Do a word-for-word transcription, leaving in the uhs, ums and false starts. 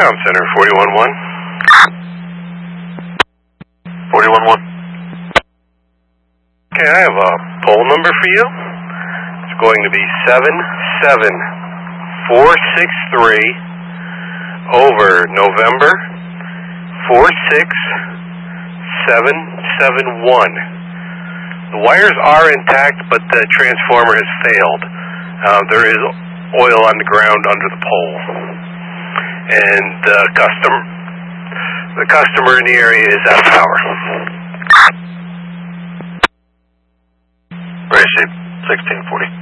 Com Center, forty-one one. forty-one one. Okay, I have a poll number for you. It's going to be seven seven four six three over November four six seven seven one. The wires are intact, but the transformer has failed. Uh, there is oil on the ground under the pole. And the customer, the customer in the area is out of power. Race sixteen forty.